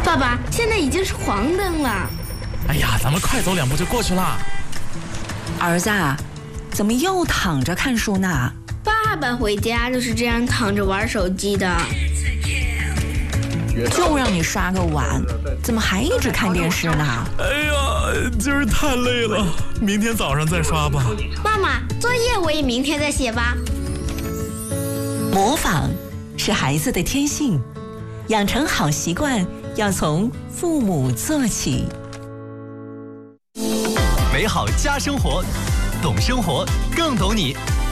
爸爸，现在已经是黄灯了。 哎呀，咱们快走2步就过去了。 儿子，怎么又躺着看书呢？ 爸爸回家就是这样躺着玩手机的。 就让你刷个碗，怎么还一直看电视呢？ 哎呀，今儿太累了，明天早上再刷吧。 妈妈，作业我也明天再写吧。 模仿是孩子的天性，养成好习惯要从父母做起。 美好家生活，懂生活更懂你。